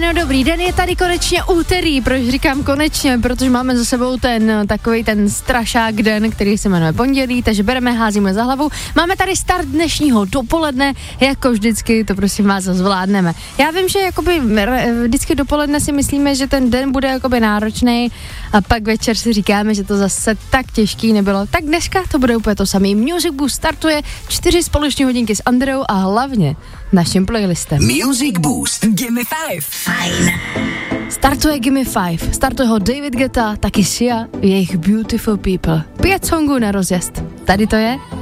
ráno, dobrý den, je tady konečně úterý, proč říkám konečně, protože máme za sebou ten strašák den, který se jmenuje pondělí, takže bereme, házíme za hlavu. Máme tady start dnešního dopoledne, jako vždycky, to prosím vás zvládneme. Já vím, že jakoby vždycky dopoledne si myslíme, že ten den bude jakoby náročný a pak večer si říkáme, že to zase tak těžký nebylo. Tak dneska to bude úplně to samé. Music Boost startuje 4 společné hodinky s Andreou a hlavně naším playlistem. Music Boost. Gimme 5. Fajn. Startuje Gimme 5. Startuje ho David Guetta, taky Sia, jejich Beautiful People. 5 songů na rozjezd. Tady to je